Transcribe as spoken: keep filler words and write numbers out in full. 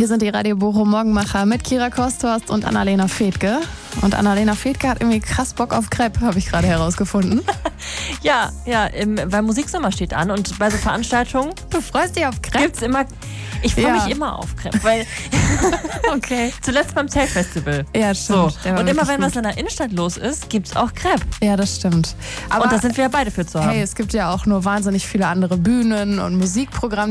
Hier sind die Radio Bochum Morgenmacher mit Kira Kosthorst und Annalena Fethke. Und Annalena Fethke hat irgendwie krass Bock auf Crepe, habe ich gerade herausgefunden. Ja, ja, im, weil Musiksommer steht an und bei so Veranstaltungen Du freust dich auf Crepe? gibt's immer, ich freue Ja. mich immer auf Crepe, weil Okay. zuletzt beim Zeltfestival. Ja, So. stimmt. Der war Und immer wirklich wenn was gut. in der Innenstadt los ist, gibt's auch Crepe. Ja, das stimmt. Aber Und da sind wir ja beide für zu haben. hey, es gibt ja auch nur wahnsinnig viele andere Bühnen und Musikprogramme,